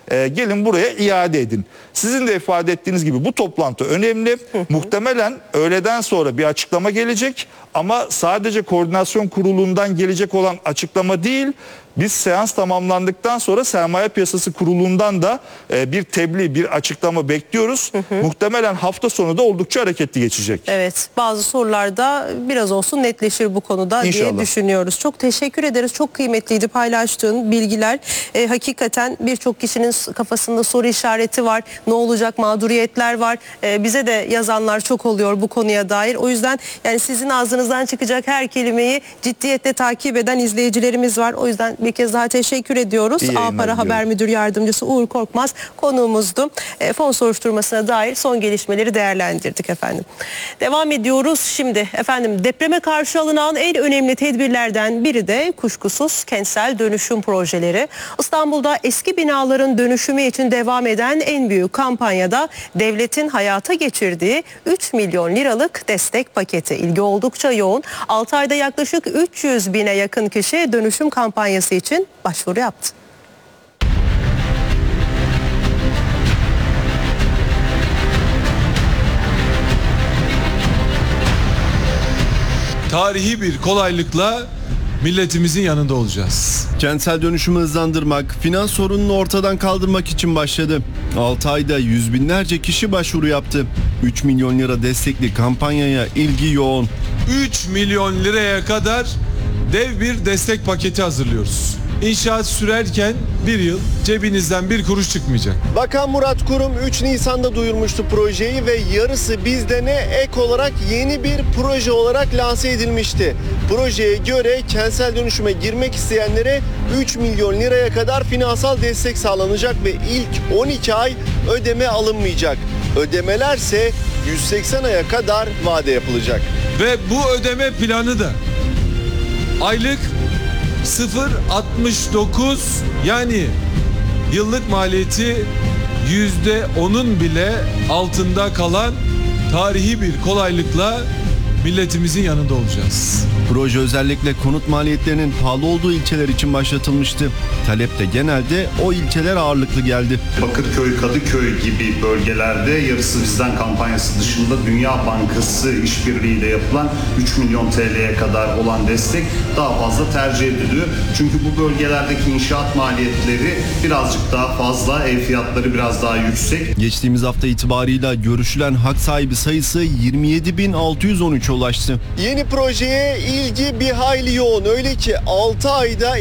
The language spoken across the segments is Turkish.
gelin buraya iade edin. Sizin de ifade ettiğiniz gibi bu toplantı önemli. Muhtemelen öğleden sonra bir açıklama gelecek ama sadece koordinasyon kurulundan gelecek olan açıklama değil. Biz seans tamamlandıktan sonra Sermaye Piyasası Kurulu'ndan da bir tebliğ, bir açıklama bekliyoruz. Muhtemelen hafta sonu da oldukça hareketli geçecek. Evet, bazı sorularda biraz olsun netleşir bu konuda İnşallah diye düşünüyoruz. Çok teşekkür ederiz. Çok kıymetliydi paylaştığın bilgiler. Hakikaten birçok kişinin kafasında soru işareti var. Ne olacak, mağduriyetler var. Bize de yazanlar çok oluyor bu konuya dair. O yüzden yani sizin ağzınızdan çıkacak her kelimeyi ciddiyetle takip eden izleyicilerimiz var. O yüzden bir kez daha teşekkür ediyoruz. A-Para Haber Müdür Yardımcısı Uğur Korkmaz konuğumuzdu. Fon soruşturmasına dair son gelişmeleri değerlendirdik efendim. Devam ediyoruz şimdi efendim. Depreme karşı alınan en önemli tedbirlerden biri de kuşkusuz kentsel dönüşüm projeleri. İstanbul'da eski binaların dönüşümü için devam eden en büyük kampanyada devletin hayata geçirdiği 3 milyon liralık destek paketi. İlgi oldukça yoğun. 6 ayda yaklaşık 300 bine yakın kişi dönüşüm kampanyası için başvuru yaptı. Tarihi bir kolaylıkla milletimizin yanında olacağız. Kentsel dönüşümü hızlandırmak, finans sorununu ortadan kaldırmak için başladı. 6 ayda yüz binlerce kişi başvuru yaptı. 3 milyon lira destekli kampanyaya ilgi yoğun. 3 milyon liraya kadar dev bir destek paketi hazırlıyoruz. İnşaat sürerken bir yıl cebinizden bir kuruş çıkmayacak. Bakan Murat Kurum 3 Nisan'da duyurmuştu projeyi ve yarısı bizde ne ek olarak yeni bir proje olarak lanse edilmişti. Projeye göre kentsel dönüşüme girmek isteyenlere 3 milyon liraya kadar finansal destek sağlanacak ve ilk 12 ay ödeme alınmayacak. Ödemelerse 180 aya kadar vade yapılacak. Ve bu ödeme planı da aylık 0,69 yani yıllık maliyeti %10'un bile altında kalan tarihi bir kolaylıkla milletimizin yanında olacağız. Proje özellikle konut maliyetlerinin pahalı olduğu ilçeler için başlatılmıştı. Talep de genelde o ilçeler ağırlıklı geldi. Bakırköy, Kadıköy gibi bölgelerde yarısı bizden kampanyası dışında Dünya Bankası işbirliğiyle yapılan 3 milyon TL'ye kadar olan destek daha fazla tercih ediliyor. Çünkü bu bölgelerdeki inşaat maliyetleri birazcık daha fazla, ev fiyatları biraz daha yüksek. Geçtiğimiz hafta itibarıyla görüşülen hak sahibi sayısı 27.613'e ulaştı. Yeni projeye ilgi bir hayli yoğun. Öyle ki 6 ayda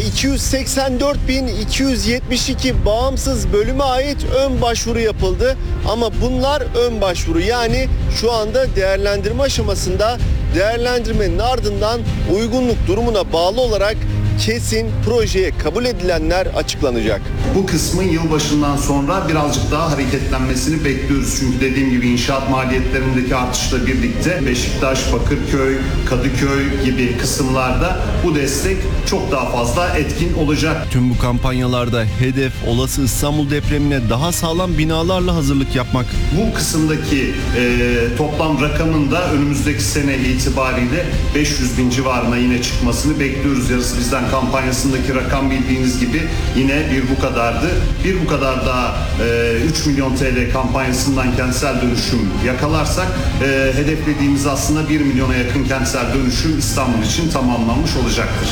284.272 bağımsız bölüme ait ön başvuru yapıldı. Ama bunlar ön başvuru, yani şu anda değerlendirme aşamasında. Değerlendirmenin ardından uygunluk durumuna bağlı olarak kesin projeye kabul edilenler açıklanacak. Bu kısmın yılbaşından sonra birazcık daha hareketlenmesini bekliyoruz. Çünkü dediğim gibi inşaat maliyetlerindeki artışla birlikte Beşiktaş, Bakırköy, Kadıköy gibi kısımlarda bu destek çok daha fazla etkin olacak. Tüm bu kampanyalarda hedef olası İstanbul depremine daha sağlam binalarla hazırlık yapmak. Bu kısımdaki toplam rakamın da önümüzdeki sene itibariyle 500 bin civarına yine çıkmasını bekliyoruz. Yarısı bizden kampanyasındaki rakam bildiğiniz gibi yine bir bu kadardı. Bir bu kadar daha 3 milyon TL kampanyasından kentsel dönüşüm yakalarsak hedeflediğimiz aslında 1 milyona yakın kentsel dönüşüm İstanbul için tamamlanmış olacaktır.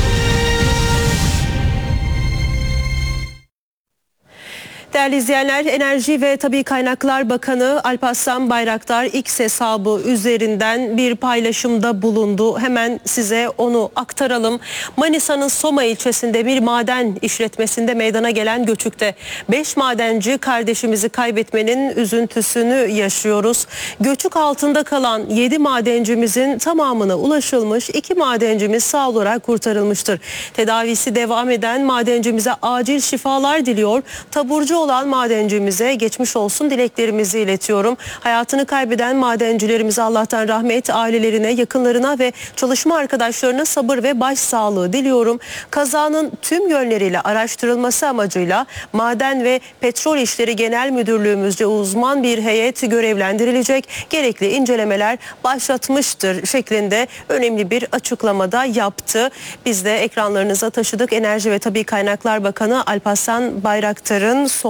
Değerli izleyenler, Enerji ve Tabii Kaynaklar Bakanı Alparslan Bayraktar X hesabı üzerinden bir paylaşımda bulundu. Hemen size onu aktaralım. Manisa'nın Soma ilçesinde bir maden işletmesinde meydana gelen göçükte 5 madenci kardeşimizi kaybetmenin üzüntüsünü yaşıyoruz. Göçük altında kalan 7 madencimizin tamamına ulaşılmış, 2 madencimiz sağ olarak kurtarılmıştır. Tedavisi devam eden madencimize acil şifalar diliyor. Taburcu olan madencimize geçmiş olsun dileklerimizi iletiyorum. Hayatını kaybeden madencilerimize Allah'tan rahmet, ailelerine, yakınlarına ve çalışma arkadaşlarına sabır ve başsağlığı diliyorum. Kazanın tüm yönleriyle araştırılması amacıyla Maden ve Petrol İşleri Genel Müdürlüğümüzce uzman bir heyet görevlendirilecek. Gerekli incelemeler başlatmıştır şeklinde önemli bir açıklamada yaptı. Biz de ekranlarınıza taşıdık. Enerji ve Tabii Kaynaklar Bakanı Alparslan Bayraktar'ın